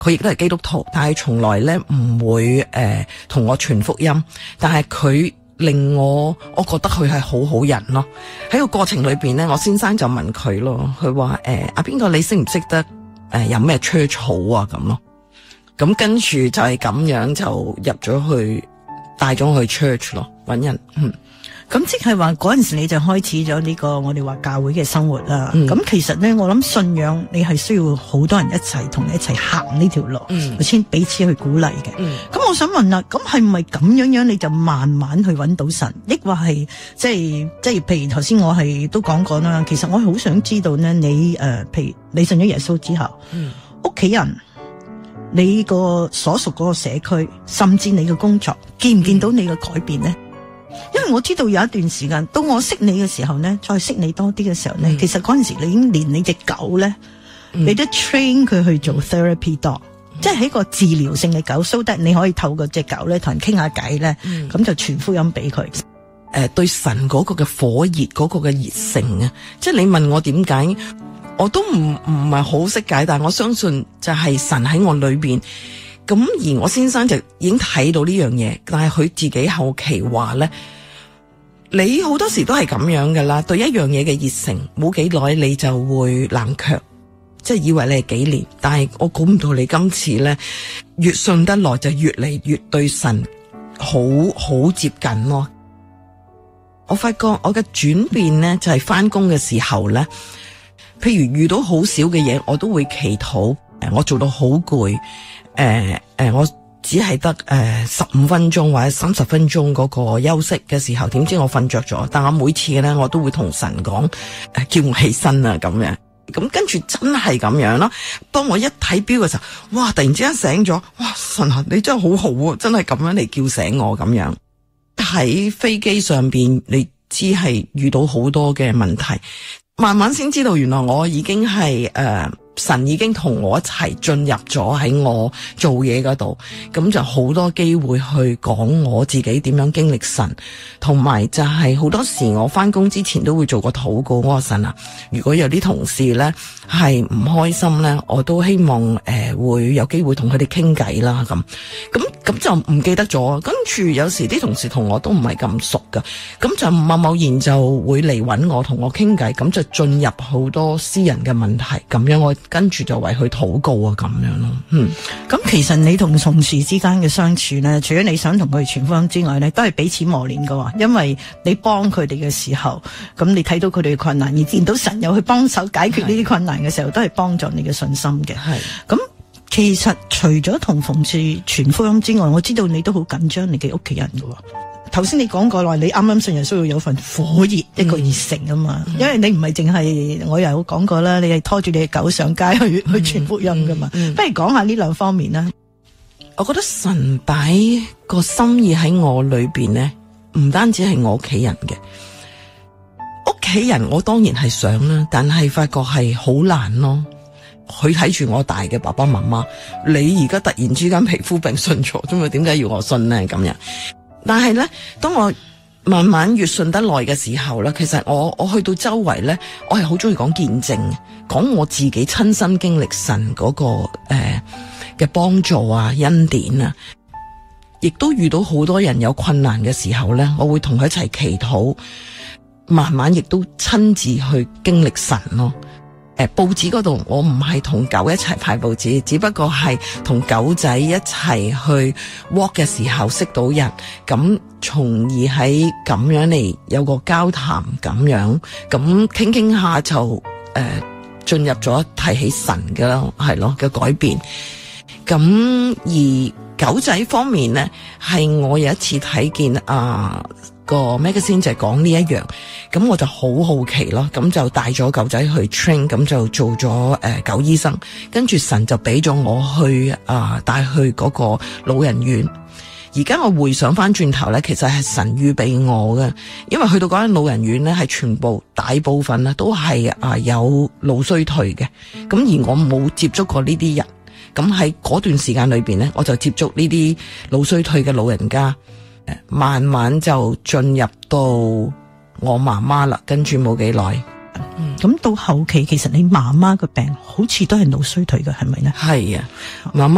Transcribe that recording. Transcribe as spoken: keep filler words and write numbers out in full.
佢亦都係基督徒，但係從來咧唔會誒同、呃、我傳福音，但係佢令我我覺得佢係好好人咯。喺個過程裏邊咧，我先生就問佢咯，佢話誒阿邊個你識唔識得誒、呃、有咩 church 好啊咁咯？咁跟住就係咁樣就入咗去，帶咗去 church 咯，搵人嗯。 咁即係話嗰陣時你就開始咗呢個我哋話教會嘅生活啦。咁、嗯、其實咧，我諗信仰你係需要好多人一齊同你一齊行呢條路，先、嗯、彼此去鼓勵嘅。咁、嗯、我想問啦，咁係唔係咁樣樣你就慢慢去揾到神，抑或係即係即係譬如頭先我係都講過啦，其實我係好想知道咧，你誒、呃，譬如你信咗耶穌之後，屋、嗯、企人。你個所屬嗰個社區，甚至你嘅工作，見唔見到你嘅改變呢？因為我知道有一段時間，到我識你嘅時候呢，再識你多啲嘅時候呢、嗯，其實嗰陣時你已經連你隻狗呢，嗯、你都 train 佢去做 therapy dog，、嗯、即係喺個治療性嘅狗 so that 你可以透過隻狗呢同人傾下偈呢，咁、嗯、就傳福音俾佢。誒、 呃，對神嗰個嘅火熱，嗰、嗰個嘅熱誠啊，即係你問我點解？我都唔唔係好識解，但係我相信就係神喺我裏邊。咁而我先生就已經睇到呢樣嘢，但係佢自己後期話咧，你好多時都係咁樣噶啦，對一樣嘢嘅熱誠，冇幾耐你就會冷卻，即係以為你係幾年。但係我估唔到你今次咧，越信得耐就越嚟越對神好好接近咯。我發覺我嘅轉變咧，就係翻工嘅時候咧。譬如遇到好少嘅嘢，我都會祈禱。誒，我做到好攰，誒、呃、誒，我只係得誒十五分鐘或者三十分鐘嗰個休息嘅時候，點知我瞓着咗。但我每次咧，我都會同神講，誒、呃，叫我起身啊，咁樣。咁跟住真係咁樣咯。當我一睇錶嘅時候，哇！突然之間醒咗，哇！神啊，你真係好好啊，真係咁樣嚟叫醒我咁樣。喺飛機上邊，你知係遇到好多嘅問題。慢慢先知道，原來我已經係誒、呃、神已經同我一齊進入咗喺我做嘢嗰度，咁就好多機會去講我自己點樣經歷神，同埋就係好多時我翻工之前都會做個禱告。我話神啊，如果有啲同事咧係唔開心咧，我都希望誒、呃、會有機會同佢哋傾偈啦，咁咁咁就唔記得咗。跟住有時啲同事同我都唔係咁熟噶，咁就貿貿然就會嚟搵我同我傾偈，咁就進入好多私人嘅問題，咁樣我跟住就為佢禱告啊，咁樣咯。嗯， 咁其實你同同事之間嘅相處咧，除咗你想同佢哋傳福音之外咧，都係彼此磨練噶。因為你幫佢哋嘅時候，咁你睇到佢哋嘅困難，而見到神又去幫手解決呢啲困難嘅時候，都係幫助你嘅信心嘅。係咁，其實除咗同同事傳福音之外，我知道你都好緊張你嘅屋企人噶。頭先你講過話，你啱啱信耶穌要有份火熱、嗯、一個熱誠啊嘛，因為你唔係淨係，我又有講過啦，你係拖住你嘅狗上街去、嗯、去傳福音噶嘛、嗯嗯，不如講下呢兩方面啦。 我覺得神擺個心意喺我裏邊呢，唔單止係我屋企人嘅，屋企人我當然係想啦，但係發覺係好難咯。佢睇住我大嘅爸爸媽媽，你而家突然之間皮膚病信咗，咁啊點解要我信呢？咁樣。但係咧，當我慢慢越信得耐嘅時候咧，其實我我去到周圍咧，我係好中意講見證，講我自己親身經歷神嗰、那個誒嘅幫助啊、恩典啊，亦都遇到好多人有困難嘅時候咧，我會同佢一齊祈禱，慢慢亦都親自去經歷神咯。誒，報紙嗰度我唔係同狗一齊派報紙，只不過係同狗仔一齊去 walk 嘅時候識到人，咁從而喺咁樣嚟有個交談咁樣，咁傾傾下就誒、呃、進入咗提起神嘅咯，係咯嘅改變。咁而狗仔方面呢，係我有一次睇見啊。個 magazine 就係講呢一樣，咁我就好好奇咯，咁就帶咗狗仔去 train， 咁就做咗誒、呃、狗醫生，跟住神就俾咗我去啊帶、呃、去嗰個老人院。而家我回想翻轉頭咧，其實係神預備我嘅，因為去到嗰間老人院咧，係全部大部分咧都係啊、呃、有腦衰退嘅，咁而我冇接觸過呢啲人，咁喺嗰段時間裏邊咧，我就接觸呢啲腦衰退嘅老人家。慢慢就進入到我媽媽啦，跟住冇幾耐， 咁、嗯、到後期其實你媽媽嘅病好似都係腦衰退嘅，係咪呢？ 係啊，媽媽。